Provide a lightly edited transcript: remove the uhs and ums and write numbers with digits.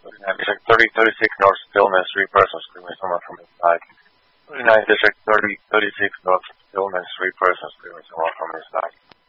District 3036 North Stillman, 3 persons screaming someone from inside. 39 District 3036 North Stillman, 3 persons screaming someone from inside.